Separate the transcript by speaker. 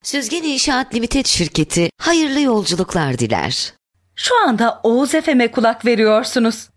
Speaker 1: Süzgen İnşaat Limited şirketi hayırlı yolculuklar diler.
Speaker 2: Şu anda Oğuz FM'e kulak veriyorsunuz.